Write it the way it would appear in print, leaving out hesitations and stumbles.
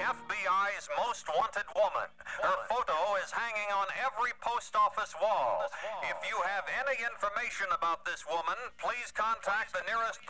FBI's most wanted woman. Her photo is hanging on every post office wall. If you have any information about this woman, please contact the nearest